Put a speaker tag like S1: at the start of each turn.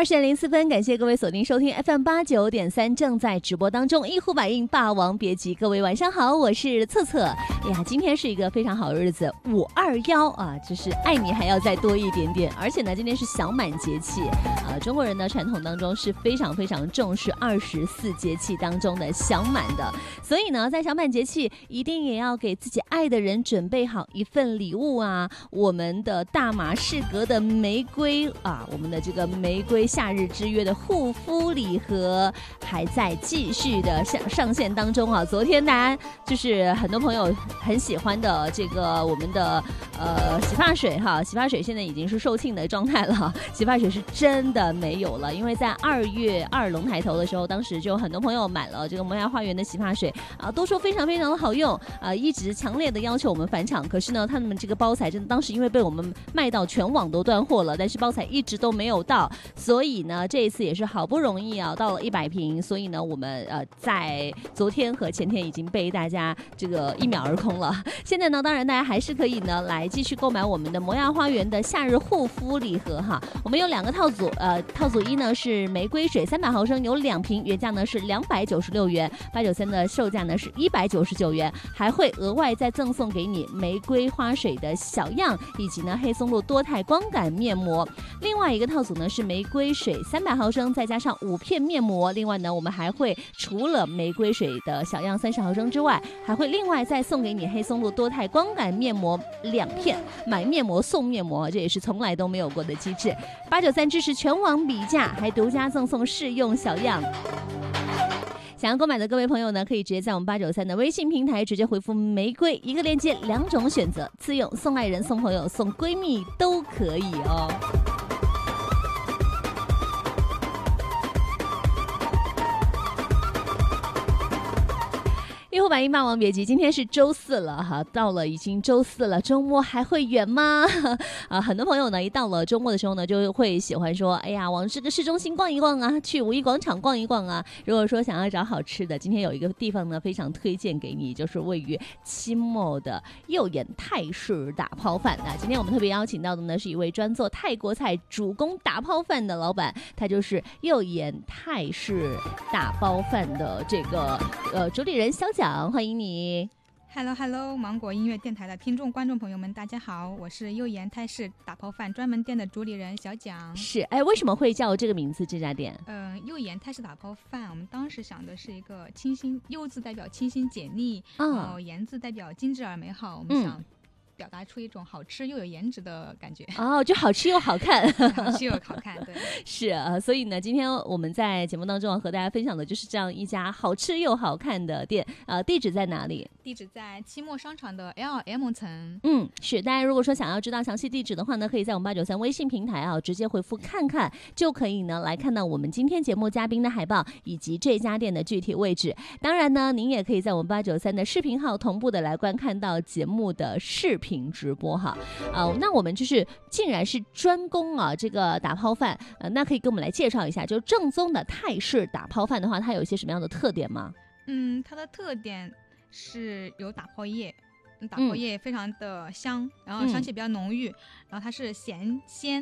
S1: 20:04，感谢各位锁定收听 FM89.3，正在直播当中，一呼百应，霸王别姬。各位晚上好，我是策策。哎呀，今天是一个非常好的日子，521啊，就是爱你还要再多一点点。而且呢，今天是小满节气中国人的传统当中是非常非常重视24节气当中的小满的，所以呢，在小满节气一定也要给自己爱的人准备好一份礼物啊。我们的大马士革的玫瑰啊，我们的这个玫瑰夏日之约的护肤礼盒还在继续的上线当中啊。昨天大家就是很多朋友很喜欢的这个我们的洗发水哈，洗发水现在已经是售罄的状态了，洗发水是真的没有了，因为在2月2龙抬头的时候，当时就很多朋友买了这个摩崖花园的洗发水啊，都说非常非常的好用啊，一直强烈的要求我们返场。可是呢，他们这个包材真的当时因为被我们卖到全网都断货了，但是包材一直都没有到，所以呢，这一次也是好不容易啊到了100瓶，所以呢，我们在昨天和前天已经被大家这个一秒而空了。现在呢，当然大家还是可以呢来继续购买我们的摩崖花园的夏日护肤礼盒哈。我们有2个套组，套组1呢是玫瑰水300毫升，有2瓶，原价呢是296元，893的售价呢是199元，还会额外再赠送给你玫瑰花水的小样，以及呢黑松露多肽光感面膜。另外一个套组呢是玫瑰水300毫升，再加上5片面膜。另外呢，我们还会除了玫瑰水的小样30毫升之外，还会另外再送给你黑松露多肽光感面膜2片，买面膜送面膜，这也是从来都没有过的机制。893支持全网比价，还独家赠送试用小样。想要购买的各位朋友呢，可以直接在我们893的微信平台直接回复玫瑰1个链接，2种选择，自用送爱人、送朋友、送闺蜜都可以哦。一呼百应，霸王别姬，今天是周4了哈，到了已经周4了，周末还会远吗？很多朋友呢，一到了周末的时候呢，就会喜欢说，哎呀，往这个市中心逛一逛啊，去五一广场逛一逛啊。如果说想要找好吃的，今天有一个地方呢，非常推荐给你，就是位于清末的右眼泰式打抛饭。那今天我们特别邀请到的呢，是一位专做泰国菜主攻打抛饭的老板，他就是右眼泰式打包饭的这个主理人小蒋。欢迎你。
S2: Hello， 芒果音乐电台的听众观众朋友们，大家好，我是右眼泰式打抛饭专门店的主理人小蒋。
S1: 是，哎，为什么会叫这个名字？这家店？
S2: 右眼泰式打抛饭，我们当时想的是一个清新，柚字代表清新解腻，颜字代表精致而美好，我们想表达出一种好吃又有颜值的感觉
S1: 哦，就好吃又好看
S2: 好吃又好看，对，
S1: 是所以呢，今天我们在节目当中和大家分享的就是这样一家好吃又好看的店地址在哪里？
S2: 地址在期末商场的 LM 层。
S1: 是，大家如果说想要知道详细地址的话呢，可以在我们893微信平台直接回复看看，就可以呢来看到我们今天节目嘉宾的海报以及这家店的具体位置。当然呢，您也可以在我们893的视频号同步的来观看到节目的视频直播哈。那我们就是竟然是专攻这个打抛饭，那可以给我们来介绍一下，就正宗的泰式打抛饭的话，它有一些什么样的特点吗？
S2: 它的特点是有打抛叶，打抛叶非常的香，然后香气比较浓郁，然后它是咸鲜